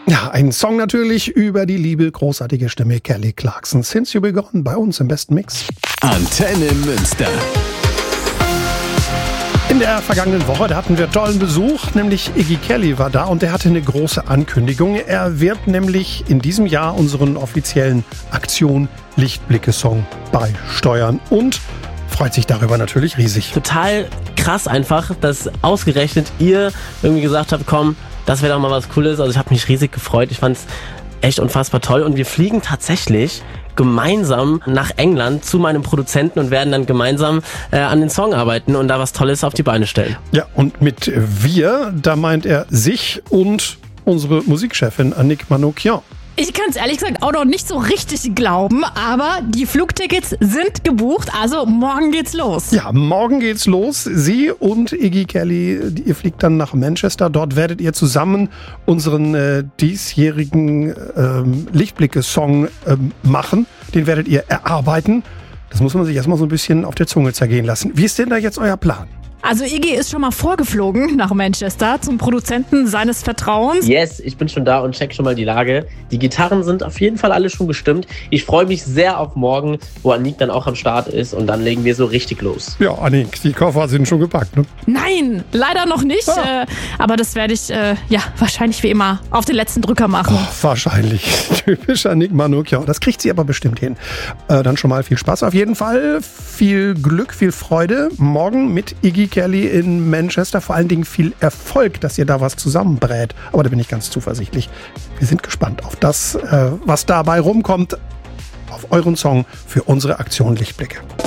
Ja, ein Song natürlich über die liebe, großartige Stimme Kelly Clarkson. Since You Begun bei uns im besten Mix. Antenne Münster. In der vergangenen Woche, da hatten wir tollen Besuch, nämlich Iggy Kelly war da und der hatte eine große Ankündigung. Er wird nämlich in diesem Jahr unseren offiziellen Aktion Lichtblicke-Song beisteuern und freut sich darüber natürlich riesig. Total krass einfach, dass ausgerechnet ihr irgendwie gesagt habt, komm, das wäre doch mal was Cooles. Also ich habe mich riesig gefreut. Ich fand es echt unfassbar toll. Und wir fliegen tatsächlich gemeinsam nach England zu meinem Produzenten und werden dann gemeinsam an den Song arbeiten und da was Tolles auf die Beine stellen. Ja, und mit wir, da meint er sich und unsere Musikchefin Annick Manoukian. Ich kann es ehrlich gesagt auch noch nicht so richtig glauben, aber die Flugtickets sind gebucht, also morgen geht's los. Ja, morgen geht's los. Sie und Iggy Kelly, ihr fliegt dann nach Manchester. Dort werdet ihr zusammen unseren diesjährigen Lichtblicke-Song machen. Den werdet ihr erarbeiten. Das muss man sich erstmal so ein bisschen auf der Zunge zergehen lassen. Wie ist denn da jetzt euer Plan? Also Iggy ist schon mal vorgeflogen nach Manchester zum Produzenten seines Vertrauens. Yes, ich bin schon da und check schon mal die Lage. Die Gitarren sind auf jeden Fall alle schon gestimmt. Ich freue mich sehr auf morgen, wo Annick dann auch am Start ist und dann legen wir so richtig los. Ja, Annick, die Koffer sind schon gepackt, ne? Nein, leider noch nicht. Aber das werde ich wahrscheinlich wie immer auf den letzten Drücker machen. Oh, wahrscheinlich. Typisch Annick Manoukian. Das kriegt sie aber bestimmt hin. Dann schon mal viel Spaß auf jeden Fall. Viel Glück, viel Freude. Morgen mit Iggy Kelly in Manchester. Vor allen Dingen viel Erfolg, dass ihr da was zusammenbrät. Aber da bin ich ganz zuversichtlich. Wir sind gespannt auf das, was dabei rumkommt. Auf euren Song für unsere Aktion Lichtblicke.